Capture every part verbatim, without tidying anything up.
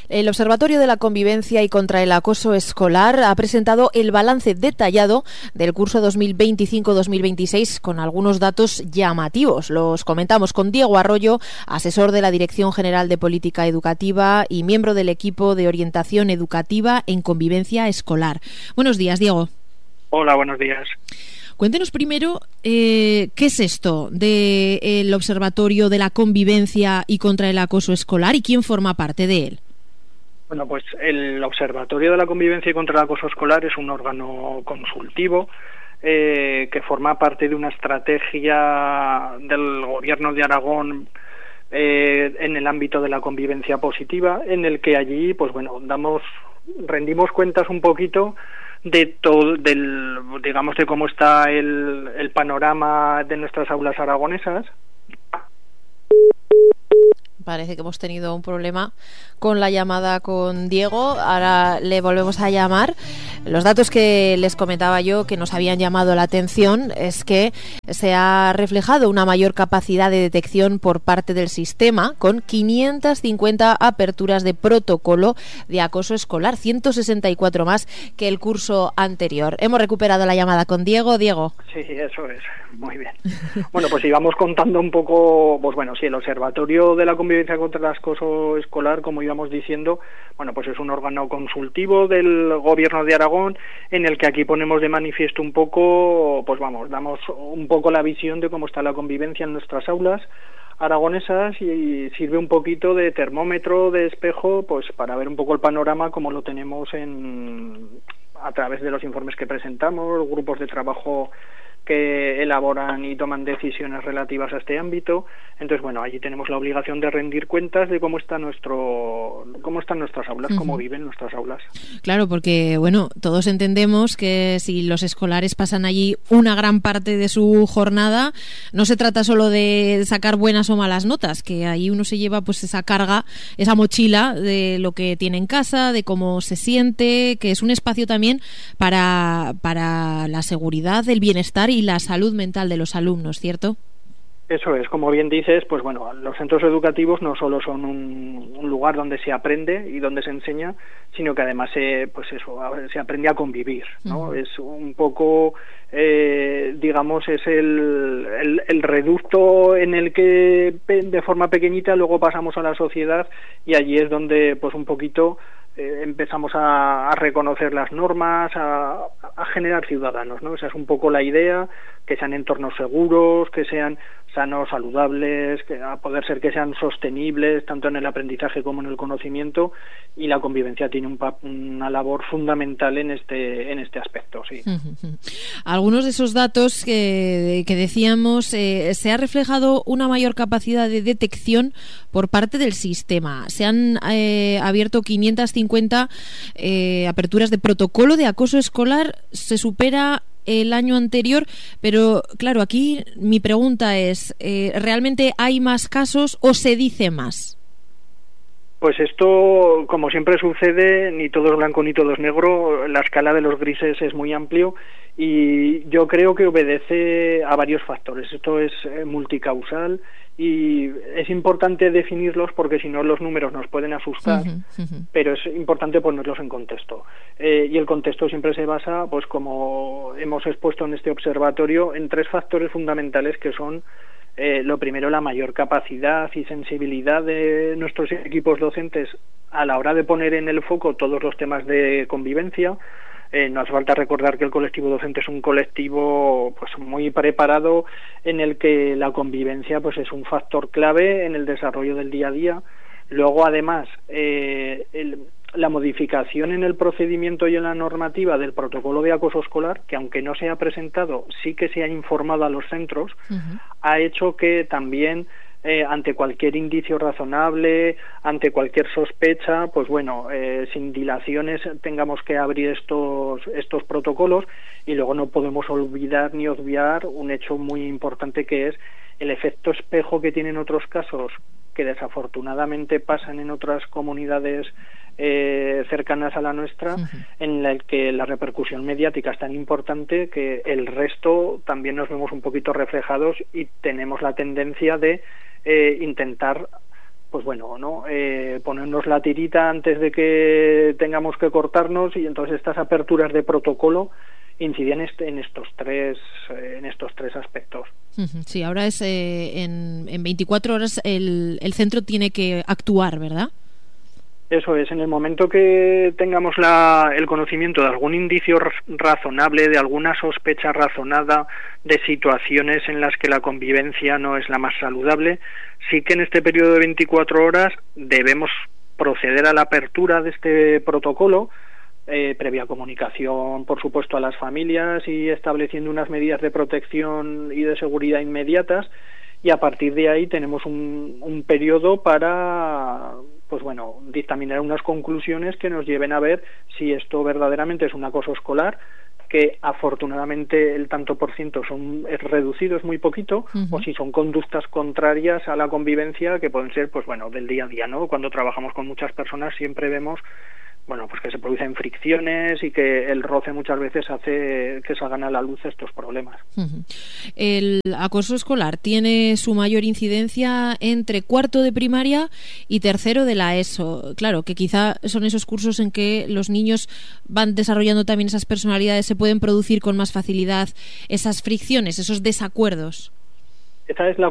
El Observatorio de la Convivencia y contra el Acoso Escolar ha presentado el balance detallado del curso dos mil veinticinco dos mil veintiséis con algunos datos llamativos. Los comentamos con Diego Arroyo, asesor de la Dirección General de Política Educativa y miembro del equipo de orientación educativa en convivencia escolar. Buenos días, Diego. Hola, buenos días. Cuéntenos primero eh, qué es esto del Observatorio de la Convivencia y contra el Acoso Escolar y quién forma parte de él. Bueno, pues el Observatorio de la Convivencia y contra el Acoso Escolar es un órgano consultivo eh, que forma parte de una estrategia del Gobierno de Aragón eh, en el ámbito de la convivencia positiva, en el que allí, pues bueno, damos, rendimos cuentas un poquito de todo, del, digamos, de cómo está el, el panorama de nuestras aulas aragonesas. Parece que hemos tenido un problema con la llamada con Diego. Ahora le volvemos a llamar. Los datos que les comentaba yo que nos habían llamado la atención es que se ha reflejado una mayor capacidad de detección por parte del sistema, con quinientas cincuenta aperturas de protocolo de acoso escolar, ciento sesenta y cuatro más que el curso anterior. Hemos recuperado la llamada con Diego. Diego. Sí, eso es. Muy bien. Bueno, pues íbamos contando un poco, pues bueno, sí, el Observatorio de la Convivencia contra el Acoso Escolar, como íbamos diciendo, bueno, pues es un órgano consultivo del Gobierno de Aragón, en el que aquí ponemos de manifiesto un poco, pues vamos, damos un poco la visión de cómo está la convivencia en nuestras aulas aragonesas y sirve un poquito de termómetro, de espejo, pues para ver un poco el panorama como lo tenemos en a través de los informes que presentamos, grupos de trabajo que elaboran y toman decisiones relativas a este ámbito. Entonces, bueno, allí tenemos la obligación de rendir cuentas de cómo está nuestro, cómo están nuestras aulas, uh-huh. cómo viven nuestras aulas. Claro, porque, bueno, todos entendemos que si los escolares pasan allí una gran parte de su jornada, no se trata solo de sacar buenas o malas notas, que ahí uno se lleva pues esa carga, esa mochila de lo que tiene en casa, de cómo se siente, que es un espacio también para, para la seguridad, el bienestar y la salud mental de los alumnos, ¿cierto? Eso es, como bien dices, pues bueno, los centros educativos no solo son un, un lugar donde se aprende y donde se enseña, sino que además se, pues eso, se aprende a convivir, ¿no? Uh-huh. Es un poco, eh, digamos, es el, el, el reducto en el que de forma pequeñita luego pasamos a la sociedad y allí es donde, pues un poquito Eh, empezamos a, a reconocer las normas, a, a generar ciudadanos, ¿no? Esa es un poco la idea, que sean entornos seguros, que sean sanos, saludables, que a poder ser que sean sostenibles, tanto en el aprendizaje como en el conocimiento, y la convivencia tiene un pa- una labor fundamental en este en este aspecto, sí. Algunos de esos datos que, que decíamos, eh, se ha reflejado una mayor capacidad de detección por parte del sistema. Se han eh, abierto quinientas cincuenta eh, aperturas de protocolo de acoso escolar, se supera el año anterior, pero claro, aquí mi pregunta es, eh, ¿realmente hay más casos o se dice más? Pues esto, como siempre sucede, ni todo es blanco ni todo es negro, la escala de los grises es muy amplio y yo creo que obedece a varios factores. Esto es eh, multicausal y es importante definirlos porque si no los números nos pueden asustar, uh-huh, uh-huh. pero es importante ponerlos en contexto. Eh, y el contexto siempre se basa, pues como hemos expuesto en este observatorio, en tres factores fundamentales que son Eh, lo primero, la mayor capacidad y sensibilidad de nuestros equipos docentes a la hora de poner en el foco todos los temas de convivencia. Eh, no hace falta recordar que el colectivo docente es un colectivo pues muy preparado en el que la convivencia pues es un factor clave en el desarrollo del día a día. Luego, además, eh, el la modificación en el procedimiento y en la normativa del protocolo de acoso escolar, que aunque no se ha presentado, sí que se ha informado a los centros, uh-huh. ha hecho que también eh, ante cualquier indicio razonable, ante cualquier sospecha, pues bueno, eh, sin dilaciones tengamos que abrir estos estos protocolos. Y luego no podemos olvidar ni obviar un hecho muy importante, que es el efecto espejo que tienen otros casos que desafortunadamente pasan en otras comunidades eh, cercanas a la nuestra, uh-huh. en el que la repercusión mediática es tan importante que el resto también nos vemos un poquito reflejados y tenemos la tendencia de eh, intentar pues bueno, ¿no? Eh, ponernos la tirita antes de que tengamos que cortarnos, y entonces estas aperturas de protocolo incidían este, en estos tres eh, en estos tres aspectos. Sí, ahora es eh, en, en veinticuatro horas el, el centro tiene que actuar, ¿verdad? Eso es, en el momento que tengamos la, el conocimiento de algún indicio razonable, de alguna sospecha razonada de situaciones en las que la convivencia no es la más saludable, sí que en este periodo de veinticuatro horas debemos proceder a la apertura de este protocolo, eh, previa comunicación, por supuesto, a las familias y estableciendo unas medidas de protección y de seguridad inmediatas, y a partir de ahí tenemos un, un periodo para, pues bueno, dictaminar unas conclusiones que nos lleven a ver si esto verdaderamente es un acoso escolar, que afortunadamente el tanto por ciento son es reducido, es muy poquito, uh-huh. o si son conductas contrarias a la convivencia, que pueden ser, pues bueno, del día a día, ¿no? Cuando trabajamos con muchas personas siempre vemos, bueno, pues que se producen fricciones y que el roce muchas veces hace que salgan a la luz estos problemas. Uh-huh. El acoso escolar tiene su mayor incidencia entre cuarto de primaria y tercero de la ESO. Claro, que quizá son esos cursos en que los niños van desarrollando también esas personalidades, se pueden producir con más facilidad esas fricciones, esos desacuerdos. Esta es la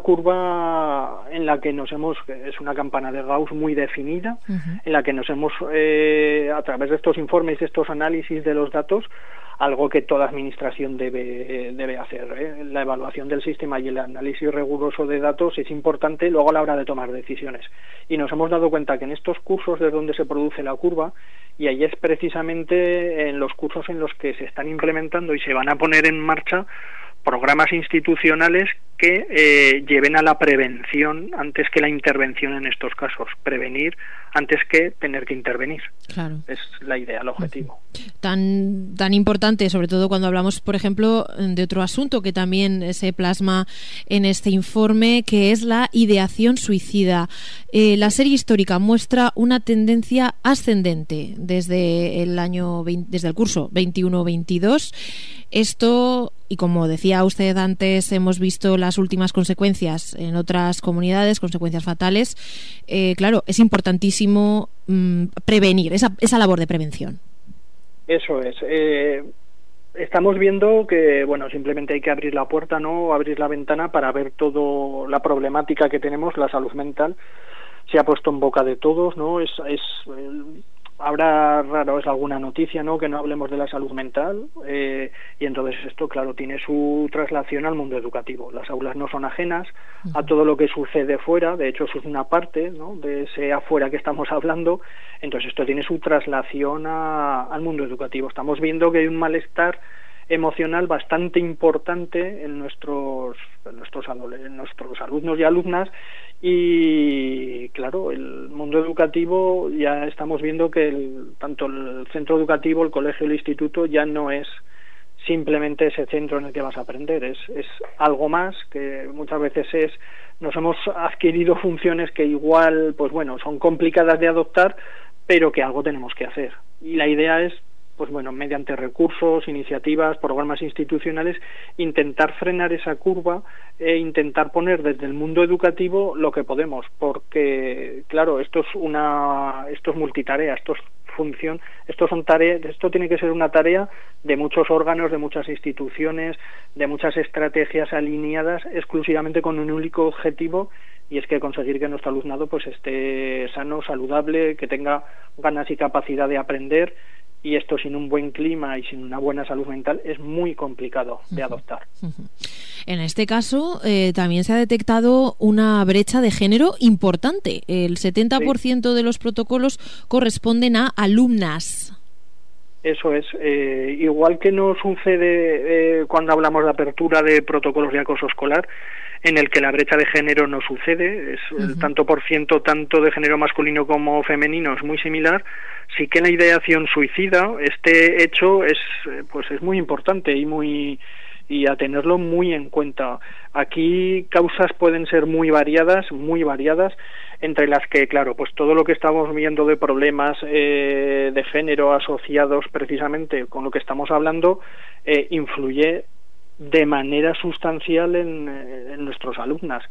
curva en la que nos hemos, es una campana de Gauss muy definida, uh-huh. en la que nos hemos, eh, a través de estos informes, de estos análisis de los datos, algo que toda administración debe, debe hacer. ¿eh? La evaluación del sistema y el análisis riguroso de datos es importante luego a la hora de tomar decisiones. Y nos hemos dado cuenta que en estos cursos es donde se produce la curva, y ahí es precisamente en los cursos en los que se están implementando y se van a poner en marcha programas institucionales que eh, lleven a la prevención antes que la intervención en estos casos. Prevenir antes que tener que intervenir. Claro. Es la idea, el objetivo. Tan, tan importante, sobre todo cuando hablamos, por ejemplo, de otro asunto que también se plasma en este informe, que es la ideación suicida. Eh, la serie histórica muestra una tendencia ascendente desde el año veinte, desde el curso veintiuno veintidós. Esto, y como decía usted antes, hemos visto las últimas consecuencias en otras comunidades, consecuencias fatales. Eh, claro, es importantísimo mmm, prevenir, esa, esa labor de prevención. Eso es. Eh, estamos viendo que, bueno, simplemente hay que abrir la puerta, ¿no? Abrir la ventana para ver toda la problemática que tenemos. La salud mental se ha puesto en boca de todos, ¿no? Es, es eh, habrá raro es alguna noticia, ¿no? Que no hablemos de la salud mental, eh, y entonces esto, claro, tiene su traslación al mundo educativo. Las aulas no son ajenas a todo lo que sucede fuera, de hecho eso es una parte, ¿no? De ese afuera que estamos hablando. Entonces esto tiene su traslación a, al mundo educativo. Estamos viendo que hay un malestar emocional bastante importante en nuestros en nuestros, en nuestros alumnos y alumnas, y claro, el mundo educativo, ya estamos viendo que el, tanto el centro educativo, el colegio, el instituto ya no es simplemente ese centro en el que vas a aprender, es, es algo más, que muchas veces es nos hemos adquirido funciones que igual, pues bueno, son complicadas de adoptar, pero que algo tenemos que hacer, y la idea es, pues bueno, mediante recursos, iniciativas, programas institucionales, intentar frenar esa curva e intentar poner desde el mundo educativo lo que podemos, porque claro, esto es una esto es multitarea, esto es función, esto son tareas, esto tiene que ser una tarea de muchos órganos, de muchas instituciones, de muchas estrategias alineadas exclusivamente con un único objetivo, y es que conseguir que nuestro alumnado pues esté sano, saludable, que tenga ganas y capacidad de aprender. Y esto sin un buen clima y sin una buena salud mental es muy complicado de adoptar. Uh-huh. En este caso eh, también se ha detectado una brecha de género importante. El setenta por ciento sí. de los protocolos corresponden a alumnas. Eso es. Eh, igual que no sucede eh, cuando hablamos de apertura de protocolos de acoso escolar, en el que la brecha de género no sucede, es uh-huh. el tanto por ciento tanto de género masculino como femenino es muy similar. Sí que en la ideación suicida este hecho es pues es muy importante y muy y a tenerlo muy en cuenta. Aquí causas pueden ser muy variadas, muy variadas, entre las que, claro, pues todo lo que estamos viendo de problemas eh, de género asociados precisamente con lo que estamos hablando eh, influye de manera sustancial en, en nuestros alumnas.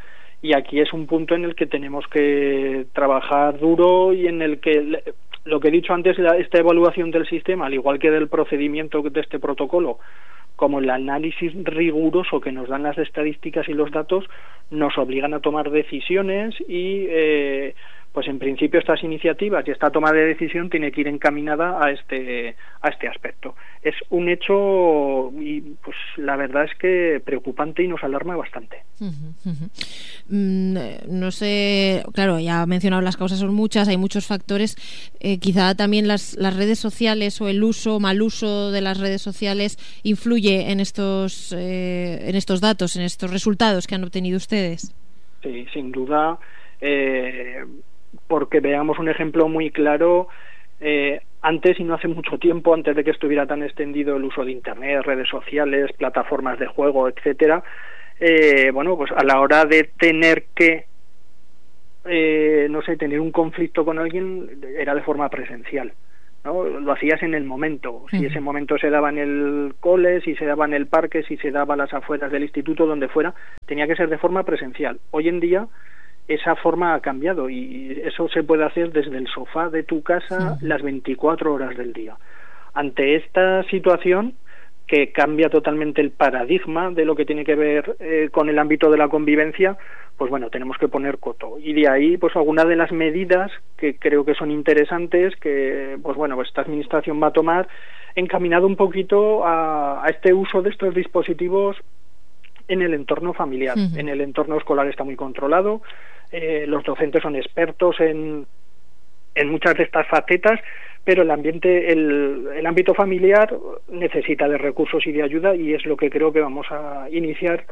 y aquí es un punto en el que tenemos que trabajar duro y en el que, lo que he dicho antes, esta evaluación del sistema, al igual que del procedimiento de este protocolo, como el análisis riguroso que nos dan las estadísticas y los datos, nos obligan a tomar decisiones y eh, pues en principio estas iniciativas y esta toma de decisión tiene que ir encaminada a este a este aspecto. Es un hecho y pues la verdad es que preocupante y nos alarma bastante. Uh-huh, uh-huh. Mm, no sé, claro, ya he mencionado las causas son muchas, hay muchos factores, eh, quizá también las, las redes sociales o el uso, mal uso de las redes sociales influye en estos eh, en estos datos, en estos resultados que han obtenido ustedes. Sí, sin duda. Eh, porque veamos un ejemplo muy claro, eh, antes y no hace mucho tiempo, antes de que estuviera tan extendido el uso de Internet, redes sociales, plataformas de juego, etcétera, eh, bueno, pues a la hora de tener que, eh, no sé, tener un conflicto con alguien, era de forma presencial, ¿no? Lo hacías en el momento, si ese momento se daba en el cole, si se daba en el parque, si se daba a las afueras del instituto, donde fuera, tenía que ser de forma presencial. Hoy en día esa forma ha cambiado y eso se puede hacer desde el sofá de tu casa sí. las veinticuatro horas del día. Ante esta situación que cambia totalmente el paradigma de lo que tiene que ver eh, con el ámbito de la convivencia, pues bueno, tenemos que poner coto. Y de ahí, pues algunas de las medidas que creo que son interesantes, que pues bueno, pues esta administración va a tomar, encaminado un poquito a, a este uso de estos dispositivos en el entorno familiar. Uh-huh. En el entorno escolar está muy controlado, eh, los docentes son expertos en, en muchas de estas facetas, pero el ambiente, el, el ámbito familiar necesita de recursos y de ayuda, y es lo que creo que vamos a iniciar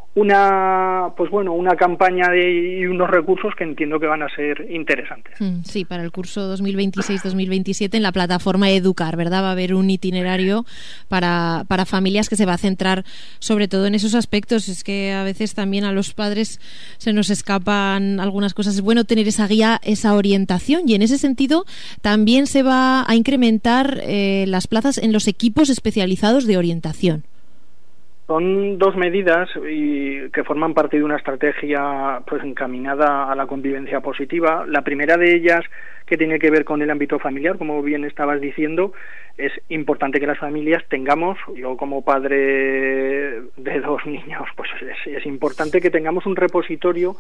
una pues bueno una campaña de, y unos recursos que entiendo que van a ser interesantes. Sí, para el curso dos mil veintiséis dos mil veintisiete en la plataforma Educar, ¿verdad? Va a haber un itinerario para, para familias que se va a centrar sobre todo en esos aspectos. Es que a veces también a los padres se nos escapan algunas cosas. Es bueno tener esa guía, esa orientación, y en ese sentido también se va a incrementar eh, las plazas en los equipos especializados de orientación. Son dos medidas y que forman parte de una estrategia pues encaminada a la convivencia positiva. La primera de ellas, que tiene que ver con el ámbito familiar, como bien estabas diciendo, es importante que las familias tengamos, yo como padre de dos niños, pues es, es importante que tengamos un repositorio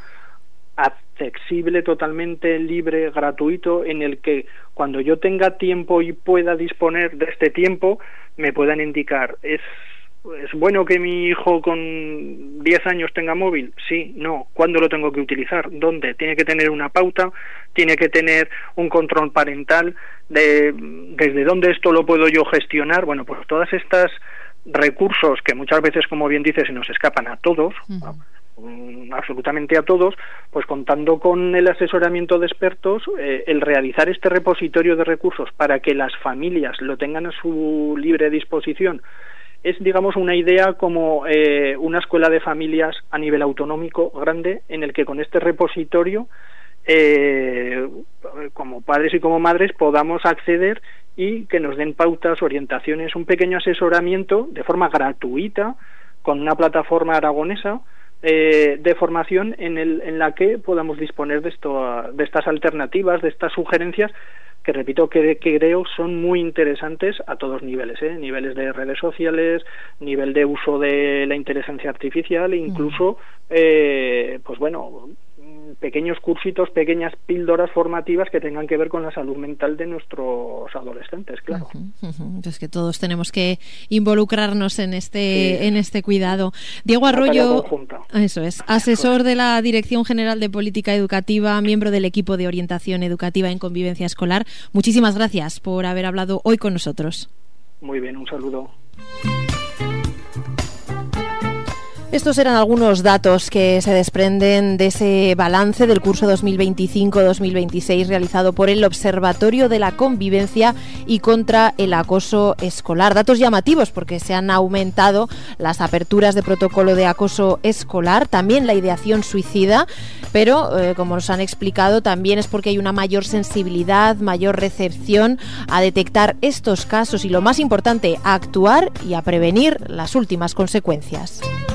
accesible, totalmente libre, gratuito, en el que cuando yo tenga tiempo y pueda disponer de este tiempo, me puedan indicar, es ¿es bueno que mi hijo con diez años tenga móvil? Sí, no. ¿Cuándo lo tengo que utilizar? ¿Dónde? Tiene que tener una pauta, tiene que tener un control parental, de desde dónde esto lo puedo yo gestionar. Bueno, pues todas estas recursos que muchas veces, como bien dices, se nos escapan a todos, uh-huh. absolutamente a todos, pues contando con el asesoramiento de expertos, eh, el realizar este repositorio de recursos para que las familias lo tengan a su libre disposición, es, digamos, una idea como eh, una escuela de familias a nivel autonómico grande, en el que con este repositorio, eh, como padres y como madres, podamos acceder y que nos den pautas, orientaciones, un pequeño asesoramiento de forma gratuita con una plataforma aragonesa eh, de formación en, el, en la que podamos disponer de, esto, de estas alternativas, de estas sugerencias, que repito que, que creo son muy interesantes a todos niveles, ¿eh? Niveles de redes sociales, nivel de uso de la inteligencia artificial, e incluso, eh, pues bueno, pequeños cursitos, pequeñas píldoras formativas que tengan que ver con la salud mental de nuestros adolescentes, claro. Uh-huh, uh-huh. Es que todos tenemos que involucrarnos en este sí. en este cuidado. Diego Arroyo, eso es, asesor de la Dirección General de Política Educativa, miembro del equipo de orientación educativa en convivencia escolar. Muchísimas gracias por haber hablado hoy con nosotros. Muy bien, un saludo. Estos eran algunos datos que se desprenden de ese balance del curso dos mil veinticinco dos mil veintiséis realizado por el Observatorio de la Convivencia y contra el Acoso Escolar. Datos llamativos porque se han aumentado las aperturas de protocolo de acoso escolar, también la ideación suicida, pero eh, como nos han explicado también es porque hay una mayor sensibilidad, mayor recepción a detectar estos casos y, lo más importante, a actuar y a prevenir las últimas consecuencias.